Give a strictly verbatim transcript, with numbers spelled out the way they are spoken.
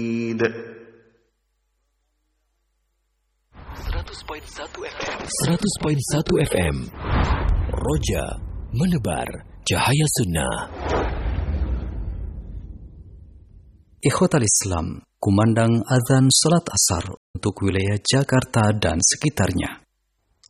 seratus koma satu F M seratus koma satu F M Roja menebar cahaya sunnah. Ikhwatal Islam, kumandang azan salat asar untuk wilayah Jakarta dan sekitarnya.